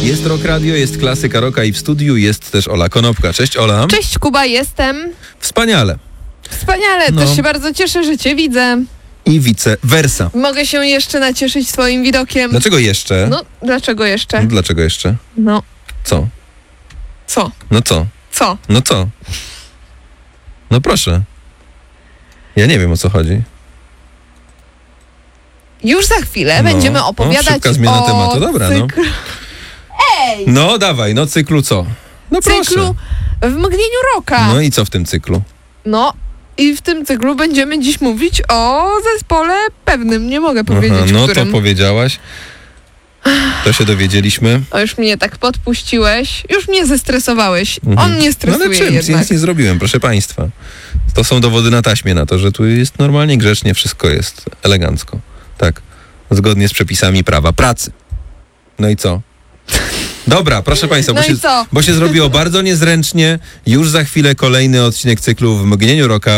Jest Rock Radio, jest klasyka rocka i w studiu jest też Ola Konopka. Cześć Ola. Cześć Kuba, jestem. Wspaniale. Wspaniale, No. też się bardzo cieszę, że cię widzę. I vice versa. Mogę się jeszcze nacieszyć twoim widokiem. Dlaczego jeszcze? No, dlaczego jeszcze? No, dlaczego jeszcze? No, Co? co? No co? Co? No co? No proszę. Ja nie wiem, o co chodzi. Już za chwilę No. będziemy opowiadać szybka zmiana o tematu, dobra, no. cyklu... Ej! No dawaj, no cyklu co? No proszę. Cyklu w mgnieniu rocka. No i co w tym cyklu? No i w tym cyklu będziemy dziś mówić o zespole pewnym, nie mogę powiedzieć no którym. to powiedziałaś. To się dowiedzieliśmy. O, już mnie tak podpuściłeś, już mnie zestresowałeś. On nie No stresuje ale czym? jednak. Nic nie zrobiłem, proszę państwa. To są dowody na taśmie na to, że tu jest normalnie, grzecznie, wszystko jest elegancko. Tak. Zgodnie z przepisami prawa pracy. No i co? Dobra, proszę państwa, No i co? bo się zrobiło bardzo niezręcznie. Już za chwilę kolejny odcinek cyklu w mgnieniu rocka.